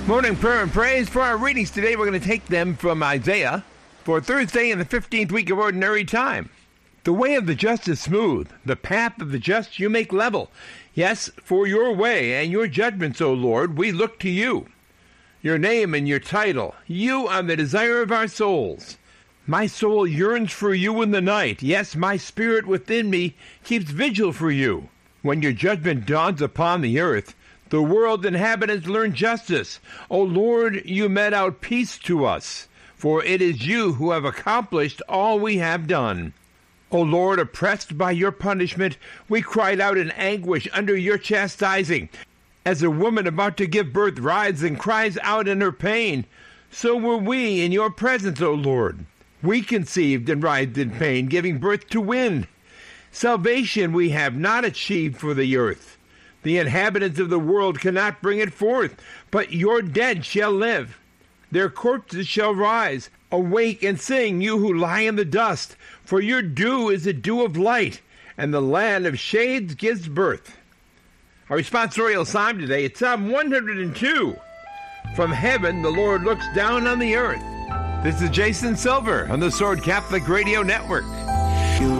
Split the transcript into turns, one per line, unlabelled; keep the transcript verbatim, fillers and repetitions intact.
Morning prayer and praise. For our readings today, we're going to take them from Isaiah for Thursday in the fifteenth week of Ordinary Time. The way of the just is smooth. The path of the just you make level. Yes, for your way and your judgments, O Lord, we look to you. Your name and your title. You are the desire of our souls. My soul yearns for you in the night. Yes, my spirit within me keeps vigil for you. When your judgment dawns upon the earth, the world's inhabitants learn justice. O Lord, you met out peace to us, for it is you who have accomplished all we have done. O Lord, oppressed by your punishment, we cried out in anguish under your chastising. As a woman about to give birth writhes and cries out in her pain, so were we in your presence, O Lord. We conceived and writhed in pain, giving birth to wind. Salvation we have not achieved for the earth. The inhabitants of the world cannot bring it forth, but your dead shall live. Their corpses shall rise. Awake and sing, you who lie in the dust, for your dew is a dew of light, and the land of shades gives birth. Our responsorial psalm today is Psalm one hundred two. From heaven the Lord looks down on the earth. This is Jason Silver on the Sword Catholic Radio Network.